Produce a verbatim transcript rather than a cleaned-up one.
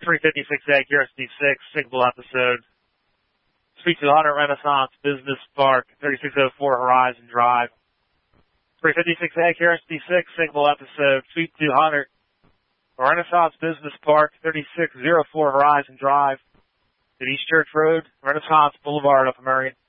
three fifty-six A K R S D six, signal episode. Suite two hundred Renaissance Business Park, thirty-six oh four Horizon Drive. three fifty-six A K R S D six, signal episode, Suite two hundred Renaissance Business Park, thirty-six oh four Horizon Drive. At East Church Road, Renaissance Boulevard, Upper Merion.